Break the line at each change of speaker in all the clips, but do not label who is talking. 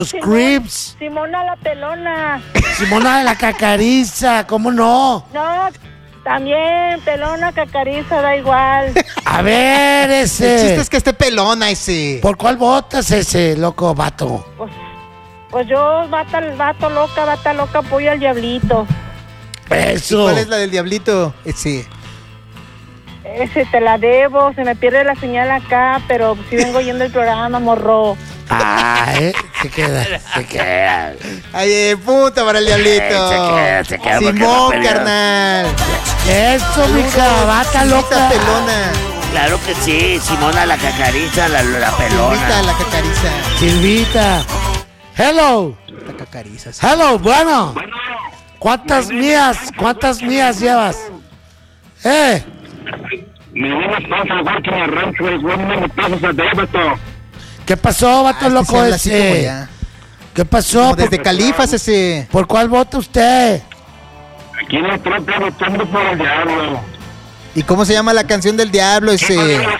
Crips.
Simona la pelona.
Simona de la Cacariza, ¿cómo no?
No, también pelona, cacariza, da igual.
A ver,
El chiste
ese.
es que esté pelona ese.
¿Por cuál votas ese, loco vato?
Pues yo, bata loca, apoyo al diablito.
¿Y
Eso.
cuál es la del diablito? Ese.
Ese te la debo, se me pierde la señal acá, pero sí vengo oyendo el programa, morro.
Ah, se queda.
Ay, punto para el diablito.
Se queda porque
Simón,
no peleó.
carnal.
Eso, mija, vaca
Esta
loca.
pelona.
Claro que sí, Simona la Cacariza, la
Silvita,
pelona.
la cacariza.
Silvita. Hello.
La cacariza. Sí.
Hello, bueno. ¿Cuántas mías llevas?
Me voy a pasar igual que me arranco el güey, no me pasas a débato.
¿Qué pasó, vato
Ah, este
loco
se habla así como
ese?
ya.
¿Qué pasó?
Como desde Califas ese.
¿Por cuál vota usted?
Aquí en la tropa votando por el diablo.
¿Y cómo se llama la canción del diablo ese?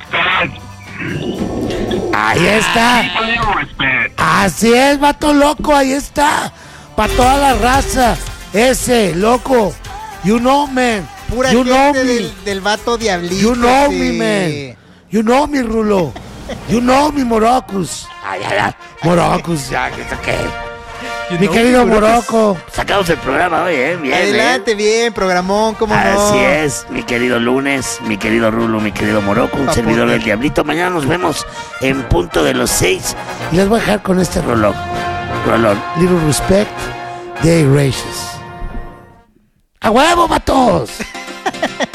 Ahí está.
Respeto.
Así es, vato loco, ahí está. Para toda la raza. Ese, loco. You know, man.
Pura
You know
gente
me.
del vato diablito.
You know
ese.
me, man. You know me, Rulo. You know me, Morocus. Ay, ay, ay. Morocus, ya, que saqué. Mi querido Morocco.
Sacamos el programa hoy, bien.
Adelante, bien, programón, cómo no.
Así es, mi querido Lunes, mi querido Rulo, mi querido Morocco, un
Papote.
servidor del Diablito. Mañana nos vemos en punto de los 6.
Y les voy a dejar con este rolón. Little Respect de Gracious. ¡A huevo, vatos!